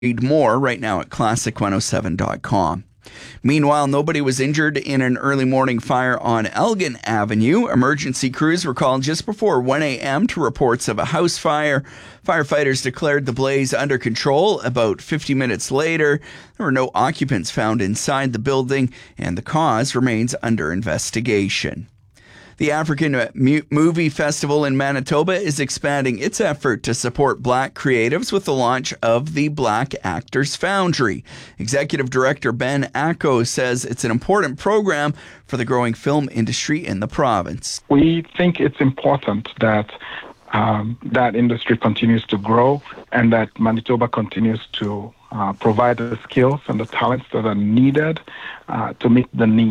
Read more right now at classic107.com. Meanwhile, nobody was injured in an early morning fire on Elgin Avenue. Emergency crews were called just before 1 a.m. to reports of a house fire. Firefighters declared the blaze under control. About 50 minutes later, there were no occupants found inside the building, and the cause remains under investigation. The African Movie Festival in Manitoba is expanding its effort to support Black creatives with the launch of the Black Actors Foundry. Executive Director Ben Acko says it's an important program for the growing film industry in the province. We think it's important that that industry continues to grow and that Manitoba continues to provide the skills and the talents that are needed to meet the needs